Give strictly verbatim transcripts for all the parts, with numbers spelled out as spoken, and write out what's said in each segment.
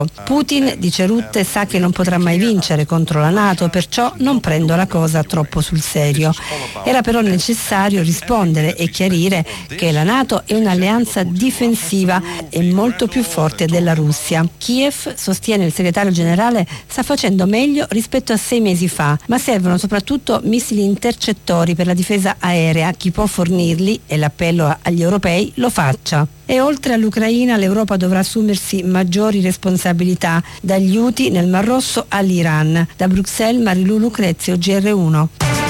Putin, dice Rutte, sa che non potrà mai vincere contro la NATO, perciò non prendo la cosa troppo sul serio. Era però necessario rispondere e chiarire che la NATO è un'alleanza difensiva e molto più forte della Russia. Kiev, sostiene il segretario generale, sta facendo meglio rispetto a sei mesi fa, ma servono soprattutto missili intercettori per la difesa aerea. Chi può fornirli, e l'appello agli europei, lo faccia. E oltre all'Ucraina l'Europa dovrà assumersi maggiori responsabilità, dagli Houthi nel Mar Rosso all'Iran. Da Bruxelles, Marilu Lucrezio, G R uno.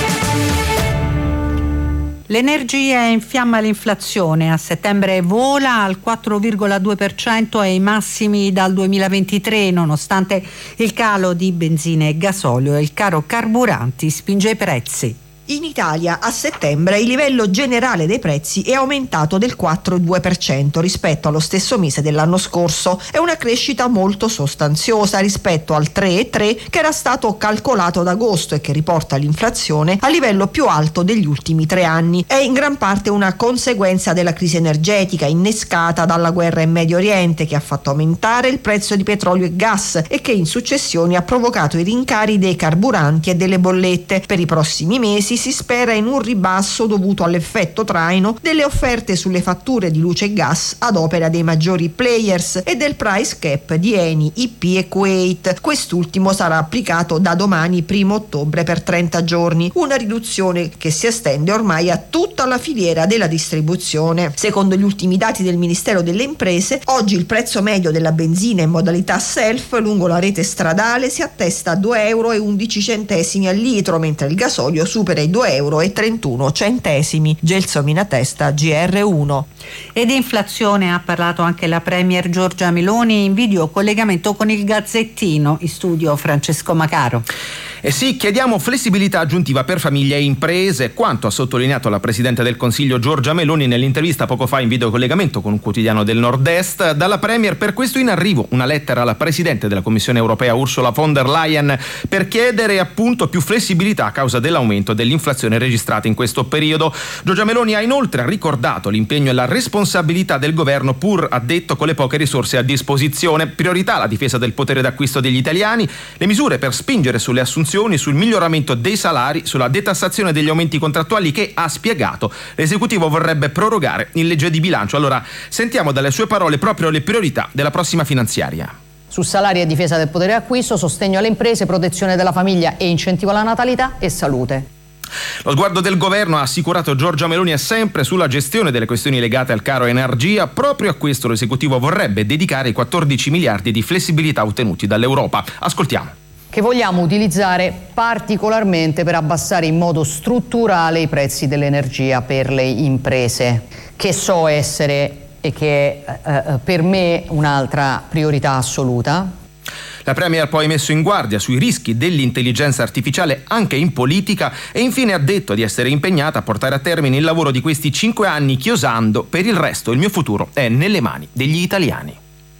L'energia infiamma l'inflazione, a settembre vola al quattro virgola due per cento ai massimi dal duemilaventitré, nonostante il calo di benzina e gasolio e il caro carburanti spinge i prezzi. In Italia a settembre il livello generale dei prezzi è aumentato del quattro virgola due per cento rispetto allo stesso mese dell'anno scorso. È una crescita molto sostanziosa rispetto al tre virgola tre che era stato calcolato ad agosto e che riporta l'inflazione al livello più alto degli ultimi tre anni. È in gran parte una conseguenza della crisi energetica innescata dalla guerra in Medio Oriente, che ha fatto aumentare il prezzo di petrolio e gas e che in successione ha provocato i rincari dei carburanti e delle bollette. Per i prossimi mesi si spera in un ribasso dovuto all'effetto traino delle offerte sulle fatture di luce e gas ad opera dei maggiori players e del price cap di Eni, I P e Kuwait. Quest'ultimo sarà applicato da domani primo ottobre per trenta giorni, una riduzione che si estende ormai a tutta la filiera della distribuzione. Secondo gli ultimi dati del Ministero delle Imprese, oggi il prezzo medio della benzina in modalità self lungo la rete stradale si attesta a due euro e undici centesimi al litro, mentre il gasolio supera i due euro e trentuno centesimi. Gelsomina Testa, G R uno. Ed inflazione ha parlato anche la premier Giorgia Meloni in video collegamento con il Gazzettino. In studio Francesco Macaro. E eh sì, chiediamo flessibilità aggiuntiva per famiglie e imprese, quanto ha sottolineato la Presidente del Consiglio Giorgia Meloni nell'intervista poco fa in videocollegamento con un quotidiano del Nord-Est. Dalla Premier per questo in arrivo una lettera alla Presidente della Commissione Europea Ursula von der Leyen per chiedere appunto più flessibilità a causa dell'aumento dell'inflazione registrata in questo periodo. Giorgia Meloni ha inoltre ricordato l'impegno e la responsabilità del governo, pur, ha detto, con le poche risorse a disposizione. Priorità la difesa del potere d'acquisto degli italiani, le misure per spingere sulle assunzioni, sul miglioramento dei salari, sulla detassazione degli aumenti contrattuali che, ha spiegato, l'esecutivo vorrebbe prorogare in legge di bilancio. Allora sentiamo dalle sue parole proprio le priorità della prossima finanziaria. Su salari e difesa del potere d'acquisto, sostegno alle imprese, protezione della famiglia e incentivo alla natalità e salute. Lo sguardo del governo, ha assicurato Giorgia Meloni, è sempre sulla gestione delle questioni legate al caro energia. Proprio a questo l'esecutivo vorrebbe dedicare i quattordici miliardi di flessibilità ottenuti dall'Europa. Ascoltiamo. Che vogliamo utilizzare particolarmente per abbassare in modo strutturale i prezzi dell'energia per le imprese, che so essere e che è eh, per me un'altra priorità assoluta. La Premier ha poi messo in guardia sui rischi dell'intelligenza artificiale anche in politica e infine ha detto di essere impegnata a portare a termine il lavoro di questi cinque anni, chiosando: per il resto il mio futuro è nelle mani degli italiani.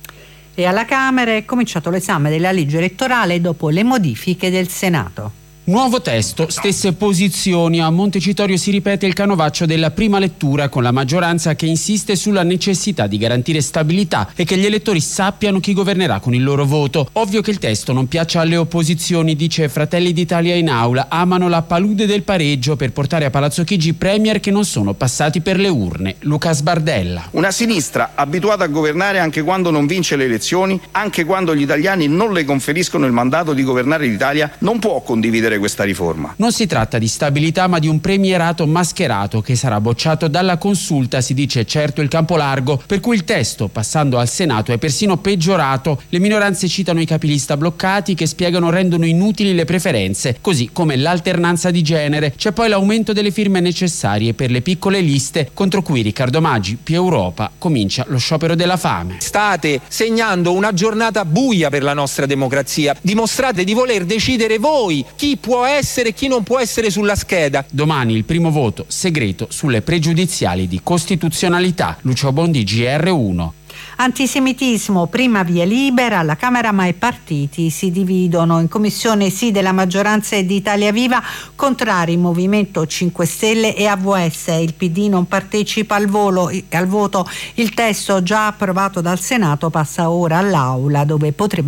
E alla Camera è cominciato l'esame della legge elettorale dopo le modifiche del Senato. Nuovo testo, stesse posizioni. A Montecitorio si ripete il canovaccio della prima lettura, con la maggioranza che insiste sulla necessità di garantire stabilità e che gli elettori sappiano chi governerà con il loro voto. Ovvio che il testo non piaccia alle opposizioni, dice Fratelli d'Italia in aula. Amano la palude del pareggio per portare a Palazzo Chigi premier che non sono passati per le urne. Luca Sbardella. Una sinistra abituata a governare anche quando non vince le elezioni, anche quando gli italiani non le conferiscono il mandato di governare l'Italia, non può condividere questa riforma. Non si tratta di stabilità ma di un premierato mascherato che sarà bocciato dalla consulta, si dice certo il campo largo, per cui il testo passando al Senato è persino peggiorato. Le minoranze citano i capilista bloccati che spiegano rendono inutili le preferenze, così come l'alternanza di genere. C'è poi l'aumento delle firme necessarie per le piccole liste, contro cui Riccardo Maggi, più Europa, comincia lo sciopero della fame. State segnando una giornata buia per la nostra democrazia. Dimostrate di voler decidere voi chi può essere e chi non può essere sulla scheda. Domani il primo voto segreto sulle pregiudiziali di costituzionalità. Lucio Bondi, G R uno. Antisemitismo, prima via libera alla Camera, ma i partiti si dividono. In commissione sì della maggioranza e di Italia Viva, contrari Movimento cinque Stelle e A V S. Il P D non partecipa al, volo, al voto. Il testo già approvato dal Senato passa ora all'Aula, dove potrebbe